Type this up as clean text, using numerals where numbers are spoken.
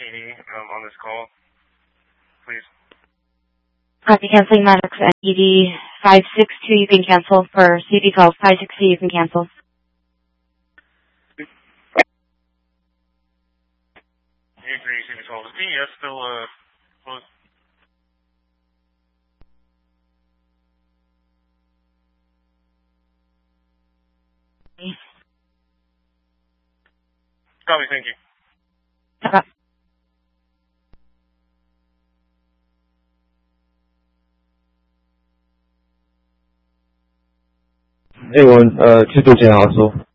CD on this call, please. Copy canceling Maddox and ED 562 you can cancel. For CD call 560 you can cancel. You agree CD call. Is DES still closed? Copy, thank you. Okay. A1去做检查说。